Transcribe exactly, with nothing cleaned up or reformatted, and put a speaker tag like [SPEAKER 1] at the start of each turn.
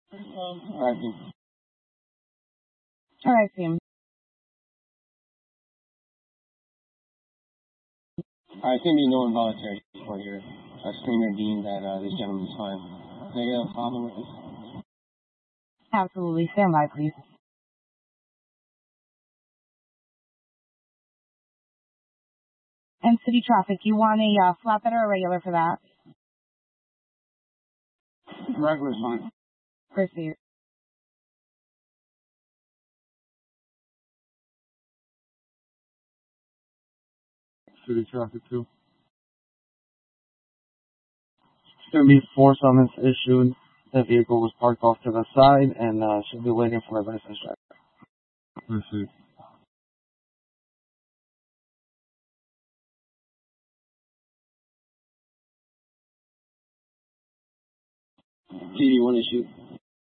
[SPEAKER 1] I think
[SPEAKER 2] All right, team.
[SPEAKER 1] I think be no involuntary for your uh, screener deemed that uh, this gentleman's fine. Can I get a problem with this?
[SPEAKER 2] Absolutely. Stand by, please. And city traffic, you want a uh, flatbed or a regular for that?
[SPEAKER 1] Regular's fine.
[SPEAKER 2] Proceed.
[SPEAKER 3] City traffic too. It's going to be four summons issued. The vehicle was parked off to the side and uh, should be waiting for a license check. Proceed.
[SPEAKER 1] G D, you want to shoot?